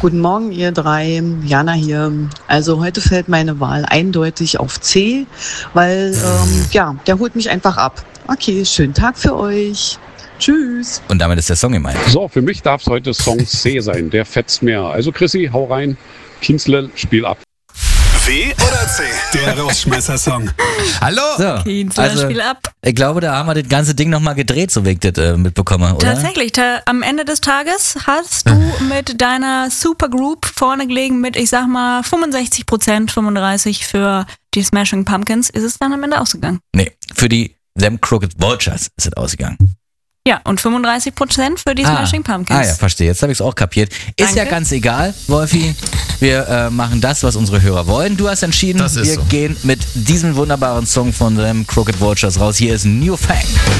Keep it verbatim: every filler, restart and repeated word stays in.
Guten Morgen, ihr drei. Jana hier. Also heute fällt meine Wahl eindeutig auf C, weil, ähm, ja, der holt mich einfach ab. Okay, schönen Tag für euch. Tschüss. Und damit ist der Song gemeint. So, für mich darf es heute Song C sein. Der fetzt mehr. Also Chrissy, hau rein. Kienzle, spiel ab. W oder C? Der Rausschmeißer-Song. Hallo! So, Kienzler, also, Spiel ab. ich glaube, da haben wir das ganze Ding nochmal gedreht, so wie ich das äh, mitbekomme, oder? Tatsächlich, ta- am Ende des Tages hast du mit deiner Supergroup vorne gelegen mit, ich sag mal, fünfundsechzig Prozent, fünfunddreißig für die Smashing Pumpkins. Ist es dann am Ende ausgegangen? Nee, für die Them Crooked Vultures ist es ausgegangen. Ja, und fünfunddreißig Prozent für die Ah. Smashing Pumpkins. Ah ja, verstehe. Jetzt habe ich es auch kapiert. Ist Danke. ja ganz egal, Wolfi. Wir äh, machen das, was unsere Hörer wollen. Du hast entschieden, Das ist wir so. gehen mit diesem wunderbaren Song von Them Crooked Vultures raus. Hier ist New Fang.